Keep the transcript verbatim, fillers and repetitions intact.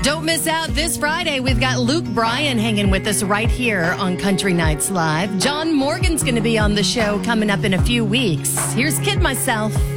Don't miss out this Friday. We've got Luke Bryan hanging with us right here on Country Nights Live. John Morgan's going to be on the show coming up in a few weeks. Here's Kid Myself.